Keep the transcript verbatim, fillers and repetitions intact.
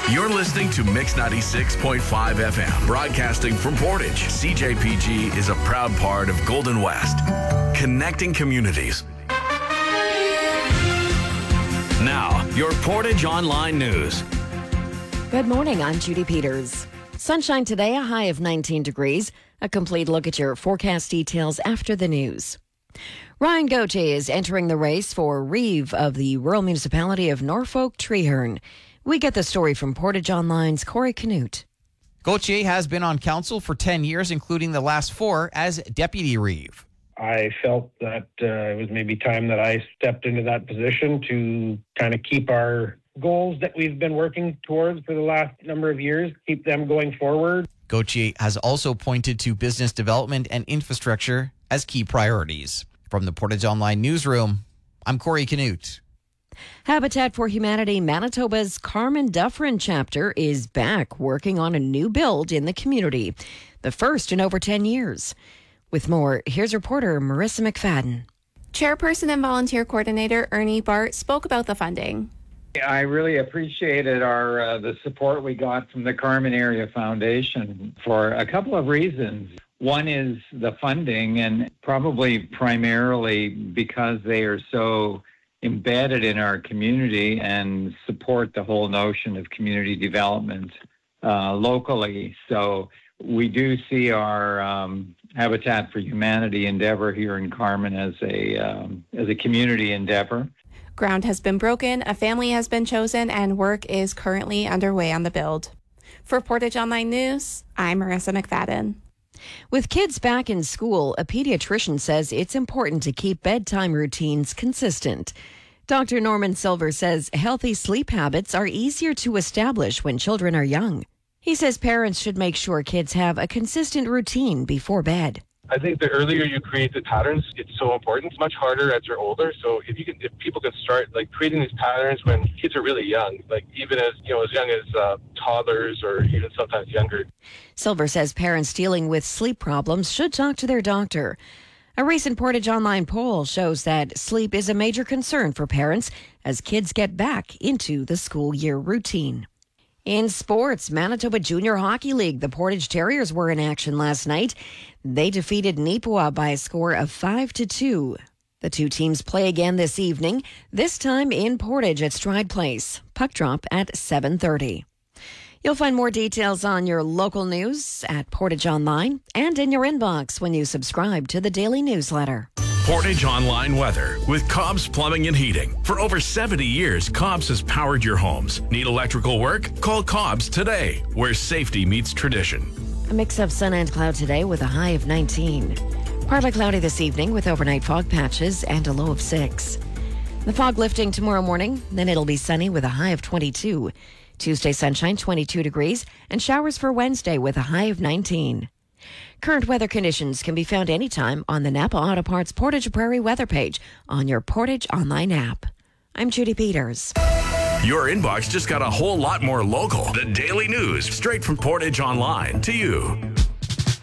You're listening to Mix ninety-six point five F M, broadcasting from Portage. C J P G is a proud part of Golden West, connecting communities. Now, your Portage Online News. Good morning, I'm Judy Peters. Sunshine today, a high of nineteen degrees. A complete look at your forecast details after the news. Ryan Gauthier is entering the race for Reeve of the rural municipality of Norfolk Treeherne. We get the story from Portage Online's Corey Canute. Gauthier has been on council for ten years, including the last four as Deputy Reeve. I felt that uh, it was maybe time that I stepped into that position to kind of keep our goals that we've been working towards for the last number of years, keep them going forward. Gauthier has also pointed to business development and infrastructure as key priorities. From the Portage Online newsroom, I'm Corey Canute. Habitat for Humanity Manitoba's Carmen Dufferin chapter is back working on a new build in the community, the first in over ten years. With more, here's reporter Marissa McFadden. Chairperson and volunteer coordinator Ernie Bart spoke about the funding. I really appreciated our uh, the support we got from the Carmen Area Foundation for a couple of reasons. One is the funding, and probably primarily because they are so embedded in our community and support the whole notion of community development uh, locally. So we do see our um, Habitat for Humanity endeavor here in Carmen as a um, as a community endeavor. Ground has been broken, a family has been chosen, and work is currently underway on the build. For Portage Online News, I'm Marissa McFadden. With kids back in school, a pediatrician says it's important to keep bedtime routines consistent. Doctor Norman Silver says healthy sleep habits are easier to establish when children are young. He says parents should make sure kids have a consistent routine before bed. I think the earlier you create the patterns, it's so important. It's much harder as you're older. So if you can, if people can start like creating these patterns when kids are really young, like even as you know, as young as uh, toddlers or even sometimes younger. Silver says parents dealing with sleep problems should talk to their doctor. A recent Portage Online poll shows that sleep is a major concern for parents as kids get back into the school year routine. In sports, Manitoba Junior Hockey League, the Portage Terriers were in action last night. They defeated Nipawin by a score of five to two. The two teams play again this evening, this time in Portage at Stride Place. Puck drop at seven thirty. You'll find more details on your local news at Portage Online and in your inbox when you subscribe to the daily newsletter. Portage Online weather with Cobb's Plumbing and Heating. For over seventy years, Cobb's has powered your homes. Need electrical work? Call Cobb's today, where safety meets tradition. A mix of sun and cloud today with a high of nineteen. Partly cloudy this evening with overnight fog patches and a low of six. The fog lifting tomorrow morning, then it'll be sunny with a high of twenty-two. Tuesday sunshine, twenty-two degrees, and showers for Wednesday with a high of nineteen. Current weather conditions can be found anytime on the Napa Auto Parts Portage Prairie weather page on your Portage Online app. I'm Judy Peters. Your inbox just got a whole lot more local. The daily news, straight from Portage Online to you.